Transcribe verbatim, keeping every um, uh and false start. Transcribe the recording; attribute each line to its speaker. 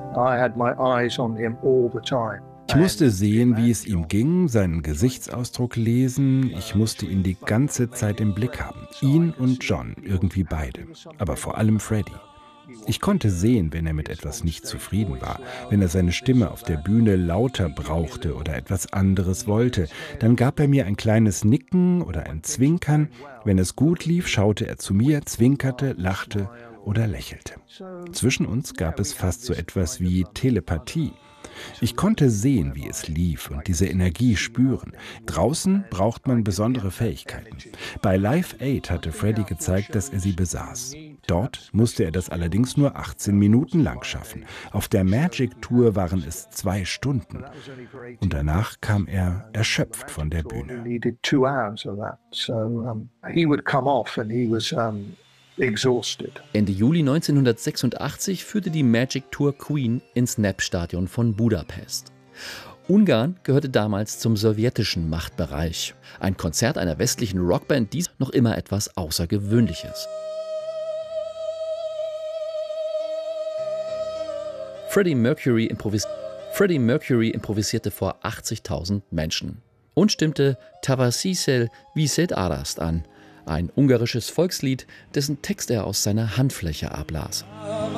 Speaker 1: Ich musste sehen, wie es ihm ging, seinen Gesichtsausdruck lesen. Ich musste ihn die ganze Zeit im Blick haben. Ihn und John, irgendwie beide. Aber vor allem Freddie. Ich konnte sehen, wenn er mit etwas nicht zufrieden war, wenn er seine Stimme auf der Bühne lauter brauchte oder etwas anderes wollte. Dann gab er mir ein kleines Nicken oder ein Zwinkern. Wenn es gut lief, schaute er zu mir, zwinkerte, lachte oder lächelte. Zwischen uns gab es fast so etwas wie Telepathie. Ich konnte sehen, wie es lief und diese Energie spüren. Draußen braucht man besondere Fähigkeiten. Bei Live Aid hatte Freddie gezeigt, dass er sie besaß. Dort musste er das allerdings nur achtzehn Minuten lang schaffen. Auf der Magic Tour waren es zwei Stunden. Und danach kam er erschöpft von der Bühne.
Speaker 2: Ende Juli neunzehnhundertsechsundachtzig führte die Magic Tour Queen ins Népstadion von Budapest. Ungarn gehörte damals zum sowjetischen Machtbereich. Ein Konzert einer westlichen Rockband, dies noch immer etwas Außergewöhnliches. Freddie Mercury, improvis- Freddie Mercury improvisierte vor achtzigtausend Menschen und stimmte Tavasisel Viszed Arast an, ein ungarisches Volkslied, dessen Text er aus seiner Handfläche ablas.